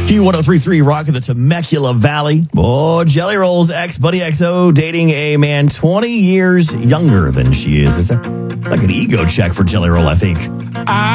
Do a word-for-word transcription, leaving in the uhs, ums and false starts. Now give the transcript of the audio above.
Q one oh three point three Rock of the Temecula Valley. Oh, Jelly Roll's ex, Buddy X O, dating a man twenty years younger than she is. It's a, like an ego check for Jelly Roll, I think. I